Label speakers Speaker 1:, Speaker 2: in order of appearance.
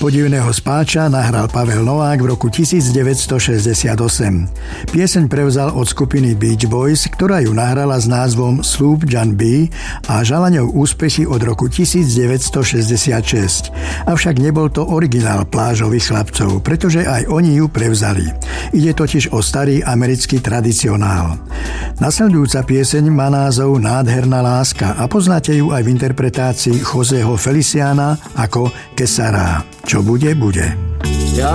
Speaker 1: Podivného spáča nahral Pavel Novák v roku 1968. Pieseň prevzal od skupiny Beach Boys, ktorá ju nahrala s názvom Sloop John B. a žala ňou úspechy od roku 1966. Avšak nebol to originál plážových chlapcov, pretože aj oni ju prevzali. Ide totiž o starý americký tradicionál. Nasledujúca pieseň má názov Nádherná láska a poznáte ju aj v interpretácii Joseho Feliciana ako Que sera. Čo bude, bude.